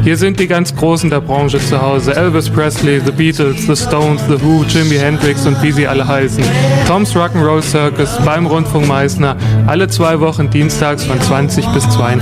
Hier sind die ganz Großen der Branche zu Hause. Elvis Presley, The Beatles, The Stones, The Who, Jimi Hendrix und wie sie alle heißen. Tom's Rock'n'Roll Circus beim Rundfunk Meißner. Alle 2 Wochen dienstags von 20 bis 22.